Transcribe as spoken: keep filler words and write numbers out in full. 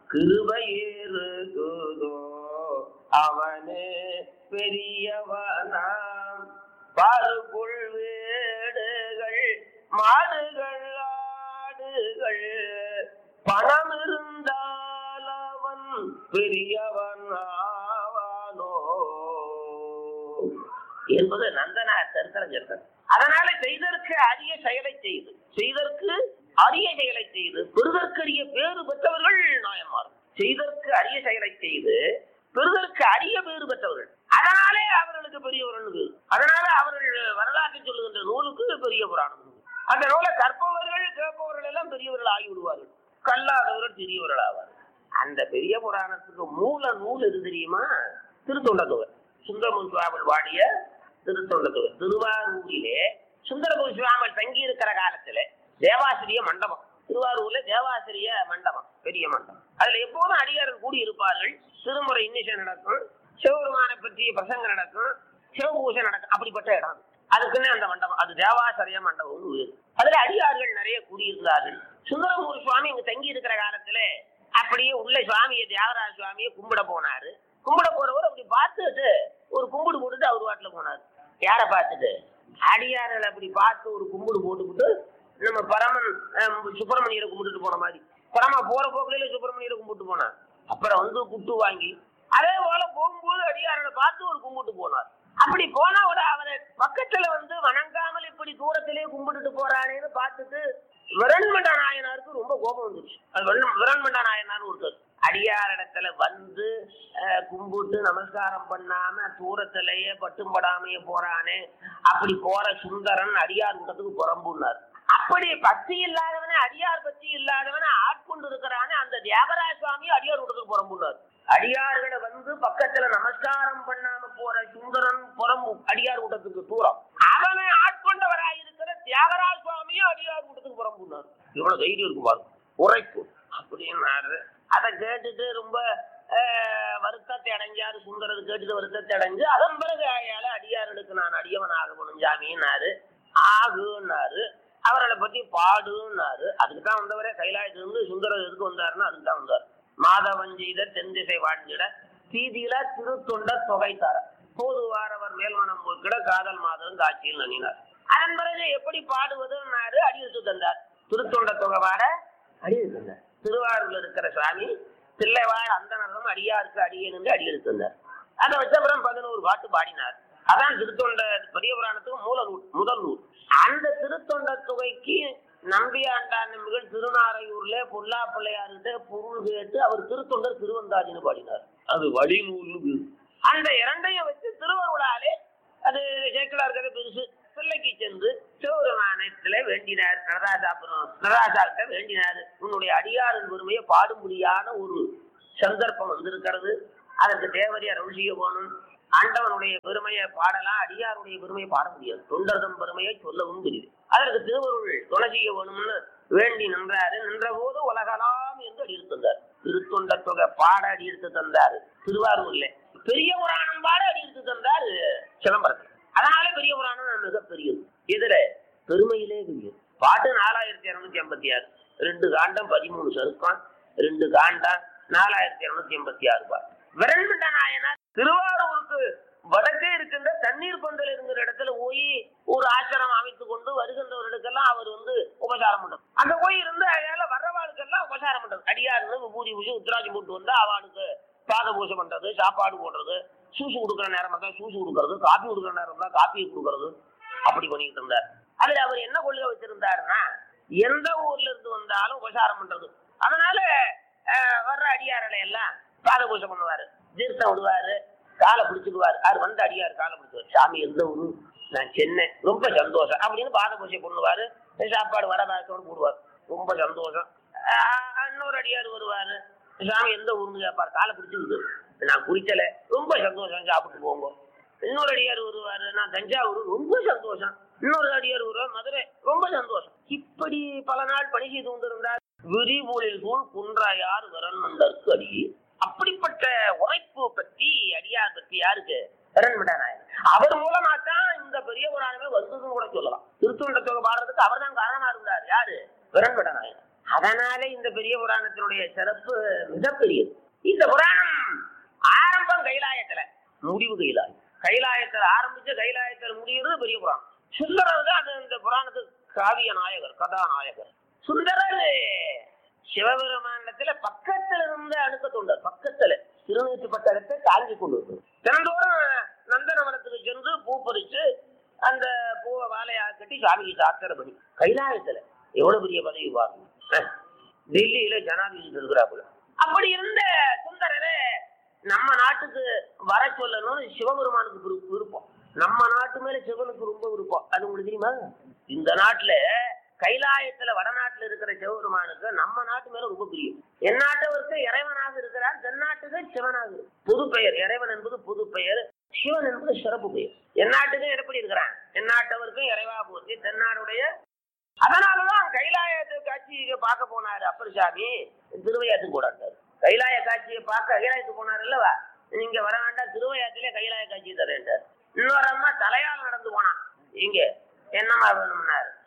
கிருபையிருக்குதோ அவனே பெரியவனாம். பாருக்குள் வீடுகள் மாடுகள் ஆடுகள் பணம் இருந்தால் அவன் பெரியவன் ஆவானோ என்பது நந்தனார் சரித்திரம். அதனால செய்தற்கு அரிய செயலை செய்து செய்தற்கு அரிய செயலை செய்து பெறுதற்கரிய பேறு பெற்றவர்கள் நாயன்மார். செய்தற்கு அரிய செயலை செய்து பெறுதற்கு அரிய பேறு பெற்றவர்கள். அதனாலே அவர்களுக்கு பெரியவர்கள். அதனால அவர்கள் வரலாற்றை சொல்லுகின்ற நூலுக்கு பெரிய புராணம். அந்த நூலை கற்பவர்கள் கேட்பவர்கள் எல்லாம் பெரியவர்கள் ஆகிவிடுவார்கள், கல்லாதவர்கள் பெரியவர்கள் ஆவார்கள். அந்த பெரிய புராணத்துக்கு மூல நூல் எது தெரியுமா? திருத்தொண்டத்தொகை. சுந்தரமூர்த்தி சுவாமிகள் வாடிய திருத்தொண்டத்தொகை. திருவாரூரிலே சுந்தரமூர்த்தி சுவாமிகள் தங்கி இருக்கிற காலத்துல தேவாசிரிய மண்டபம், திருவாரூர்ல தேவாசிரிய மண்டபம், பெரிய மண்டபம். அதுல எப்போதும் அடியார்கள் கூடி இருப்பார்கள். திருமுறை இன்னிசை நடக்கும், சிவபெருமானை பற்றிய பிரசங்க நடக்கும், சிவபூசை நடக்கும். அப்படிப்பட்ட இடம் அதுக்குன்னு அந்த மண்டபம், அது தேவாசிரிய மண்டபம். அதுல அடியார்கள் நிறைய கூடியிருந்தார்கள். சுந்தரமூர்த்தி சுவாமி இங்க தங்கி இருக்கிற காலத்துல அப்படியே உள்ள சுவாமியை தியாகராஜ சுவாமியை கும்பிட போனாரு. கும்பிட போறவர் அப்படி பார்த்துட்டு ஒரு கும்பிடு போட்டுட்டு அவர் வாட்டில போனார். யார பார்த்துட்டு? அடியார்கள் அப்படி பார்த்து ஒரு கும்பிடு போட்டுக்கிட்டு நம்ம பரமன் சுப்பிரமணியரை கும்பிட்டுட்டு போன மாதிரி பரமா போற போக்கில சுப்பிரமணியரை கும்பிட்டு போனார். அப்புறம் வந்து குட்டு வாங்கி அதே போல போகும்போது அடியார்களை பார்த்து ஒரு கும்பிட்டு போனார். அப்படி போனா விட அவரை பக்கத்துல வந்து வணங்காமல் இப்படி தூரத்திலே கும்பிட்டுட்டு போறானேன்னு பார்த்துட்டு விரண்மண்ட நாயனாருக்கு ரொம்ப கோபம் வந்துருச்சு. அது விரண்மண்ட நாயனார் ஒருத்தர் அடியார் இடத்துல வந்து கும்பிட்டு நமஸ்காரம் பண்ணாம தூரத்திலேயே பட்டும்படாமையே போறானே, அப்படி போற சுந்தரன் அடியார் கூட்டத்துக்கு புறம்புனார். அப்படி பக்தி இல்லாதவன அடியார் பக்தி இல்லாதவன ஆட்கொண்டு இருக்கிறானே அந்த தியாகராஜ சுவாமி அடியார் கூட்டத்துக்கு புறம்புனார். அடியார்களை வந்து பக்கத்துல நமஸ்காரம் பண்ணாம போற சுந்தரன் புறம்பு அடியார் கூட்டத்துக்கு தூரம். அவனை ஆட்கொண்டவராயிருக்கிற தியாகராஜ சுவாமியும் அடியார் கூட்டத்துக்கு புறம்புனார். இவ்வளவு தைரியம் இருக்கு பாருங்க, உரைப்பு அப்படின்னாரு. அதை கேட்டுட்டு ரொம்ப வருத்தத்தை அடைஞ்சாரு சுந்தரர். கேட்டுட்டு வருத்தத்தை அடைஞ்சு அதன் பிறகு ஆயால அடியார்களுக்கு நான் அடியவன் ஆகணும் ஜாமின்னாரு. ஆகுன்னாரு. அவர்களை பத்தி பாடுன்னாரு. அதுக்குதான் வந்தவரே கைலாயத்திலிருந்து சுந்தரர் எதுக்கு வந்தாருன்னா அதுக்குதான் வந்தார். மாதவன் செய்த தென் திசை வாழ்ந்திட சீதியில திருத்தொண்ட தொகை தர போதுவாரவர் மேல்மனம் போக்கிட காதல் மாதவன் காட்சியில் நனினார். அதன் பிறகு எப்படி பாடுவதுன்னாரு. அடியெடுத்து தந்தார். திருத்தொண்ட தொகை பாட அடியெடுத்து தந்தார். திருவாரூர்ல இருக்கிற சுவாமி தில்லைவாழ் அந்த நேரம் அடியாருக்கு அடியேன் என்று அடியெடுத்து தந்தார். அதை வச்ச அப்புறம் பதினோரு பாட்டு பாடினார். அதான் திருத்தொண்ட பெரிய புராணத்துக்கு மூல நூல், முதல் நூல். அந்த திருத்தொண்ட தொகைக்கு நம்பியாண்டான் நம்பிகள் திருநாரையூர்ல பொல்லா பிள்ளையார்கிட்ட பொருள் கேட்டு அவர் திருத்தொண்டர் திருவந்தாதின்னு பாடினார். அது வழி நூல். அந்த இரண்டையும் வச்சு திருவருளாலே அது சேக்கலார் கதை பெருசு பிள்ளைக்கு சென்று சிவபெருமானத்துல வேண்டினார். நடராஜாபுரம் நடராஜாக்கிட்ட வேண்டினார். உன்னுடைய அடியாரின் பெருமையை பாடும்படியான ஒரு சந்தர்ப்பம் வந்திருக்கிறது. அதற்கு தேவதையை அருள் செய்ய போகணும். ஆண்டவனுடைய பெருமையை பாடலாம், அடியாருடைய பெருமையை பாட முடியாது. தொண்டர்தம் பெருமையை சொல்லவும் தெரியுது. அதற்கு திருவருள் துணை செய்ய வேணும்னு வேண்டி நின்றாரு. நின்ற போது உலகலாம் என்று அடி எடுத்து தந்தார். திருத்தொண்ட தொகை பாட அடி எடுத்து தந்தாரு திருவாரூர்ல. பெரிய புராணம் பாட அடி எடுத்து தந்தார் சிதம்பரத்தில். அதனால பெரிய புராணம் மிக பெரியது. இதுல பெருமையிலே பெரியது. பாட்டு நாலாயிரத்தி இருநூத்தி ஐம்பத்தி ஆறு ரெண்டு காண்டம் பதிமூணு சருக்கம் ரெண்டு காண்டம் நாலாயிரத்தி இருநூத்தி எண்பத்தி ஆறு பாட்டு. விரண்மண்ட நாயனார் திருவாரூருக்கு வடக்கே இருக்கின்ற தண்ணீர் பந்தல் இருக்கிற இடத்துல போய் ஒரு ஆச்சரம் அமைத்துக் கொண்டு வருகின்றவர்களுக்கெல்லாம் அவர் வந்து உபசாரம் பண்றது. அங்க போய் இருந்து அதனால வர்றவாளுக்கெல்லாம் உபசாரம் பண்றது. அடியாருன்னு பூஜை பூஜை உத்திராஜி போட்டு வந்து அவனுக்கு பாத பூஜை பண்றது, சாப்பாடு போடுறது, சூசு கொடுக்குற நேரம் தான் சூசு கொடுக்கறது, காப்பி கொடுக்குற நேரம் தான் காப்பியை கொடுக்கறது, அப்படி பண்ணிட்டு இருந்தார். அதுல அவர் என்ன கொள்கை வச்சிருந்தாருன்னா எந்த ஊர்ல இருந்து வந்தாலும் உபசாரம் பண்றது. அதனால வர்ற அடியாரலை எல்லாம் பாத பூஜை பண்ணுவாரு, தீர்த்தம் விடுவாரு, காலை பிடிச்சிடுவாரு. அவர் வந்த அடியார் காலை பிடிச்சுவாரு. சாமி எந்த ஊரு? நான் சென்னை. ரொம்ப சந்தோஷம் அப்படின்னு பாத பூஜை பண்ணுவாரு. சாப்பாடு வடை பாயத்தோடு போடுவார். ரொம்ப சந்தோஷம். இன்னொரு அடியார் வருவாரு. சாமி எந்த ஊருன்னு கேட்பாரு. காலை பிடிச்சிருக்கு. நான் குறிச்சல. ரொம்ப சந்தோஷம், சாப்பிட்டு போங்க. இன்னொரு அடியார் வருவாரு. நான் தஞ்சாவூர். ரொம்ப சந்தோஷம். இன்னொரு அடியார் வருவார். மதுரை. ரொம்ப சந்தோஷம். இப்படி பல நாள் பணி செய்து கொண்டிருந்தார். விரிபூலில் சூழ் குன்றாயார் வரன் வந்தற்கு அடி. அப்படிப்பட்ட உழைப்பு பற்றி அடியார் பற்றி யாருக்கு? விரண்மண்ட நாயனார். அவர் மூலமா தான் இந்த பெரிய புராணமே வந்ததுன்னு கூட சொல்லலாம். திருத்தொண்ட தொகை பாடுறதுக்கு அவர் தான் காரணமா இருந்தார். யாரு? விரண்மண்ட நாயனார். அதனால இந்த பெரிய புராணத்தினுடைய சிறப்பு மிகப்பெரியது. இந்த புராணம் ஆரம்பம் கைலாயத்துல, முடிவு கைலாயம். கைலாயத்தில் ஆரம்பிச்சு கைலாயத்தில் முடிகிறது பெரிய புராணம். சுந்தரர் தான் அது இந்த புராணத்துக்கு காவிய நாயகர், கதாநாயகர். சுந்தரர் சிவபெருமானத்துல பக்கத்துல இருந்த அணுக்க தொண்டர், பக்கத்துல திருநூற்றுப்பட்டத்தை தாங்கி கொண்டு தினந்தோறும் நந்தனவனத்துக்கு சென்று பூ பறிச்சு அந்த பூவை வாழையா கட்டி சாமிக்கு சாத்திர பணி. கைலாயத்துல எவ்வளவு பெரிய பதவி பாருங்க. டெல்லியில ஜனாதிபதி இருக்கிறாப்புல. அப்படி இருந்த சுந்தரரை நம்ம நாட்டுக்கு வர சொல்லணும்னு சிவபெருமானுக்கு விருப்பம். நம்ம நாட்டு மேல சிவனுக்கு ரொம்ப விருப்பம். அது உங்களுக்கு தெரியுமா? இந்த நாட்டுல கைலாயத்துல வடநாட்டுல இருக்கிற சிவபெருமானுக்கு நம்ம நாட்டு மேல ரொம்ப பிரியம். எந்நாட்டவருக்கு இறைவனாக இருக்கிறார், தென்னாட்டுக்கு சிவனாக. புது பெயர் இறைவன் என்பது புது பெயர், சிவன் என்பது சிறப்பு பெயர். எந்நாட்டுக்கும் எப்படி இருக்கிறான்? எந்நாட்டவருக்கும் இறைவா போச்சு, தென்னாடுடைய. அதனாலதான் கைலாயத்து காட்சியை பார்க்க போனாரு அப்பர் சாமி, திருவையாத்துக்கு போடாரு. கைலாய காட்சியை பார்க்க கைலாயத்துக்கு போனாரு இல்லவா, நீங்க வர வேண்டாம், திருவையாத்திலே கைலாய காட்சி தரேன்டார். இன்னொரு அம்மா தலையால் நடந்து போனான். இங்க என்னமா வேணும்னாரு,